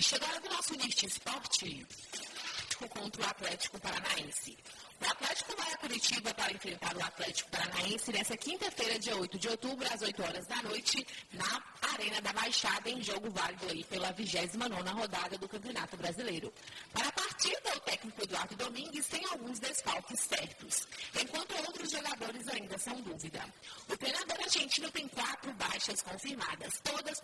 E chegou a hora do nosso Unirte Esporte contra o Atlético Paranaense. O Atlético vai a Curitiba para enfrentar o Atlético Paranaense nesta quinta-feira, dia 8 de outubro, às 8 horas da noite, na Arena da Baixada, em jogo válido aí pela 29ª rodada do Campeonato Brasileiro. Para a partida, o técnico Eduardo Domingues tem alguns desfalques certos, enquanto outros jogadores ainda são dúvida. O treinador argentino tem 4 baixas confirmadas, todas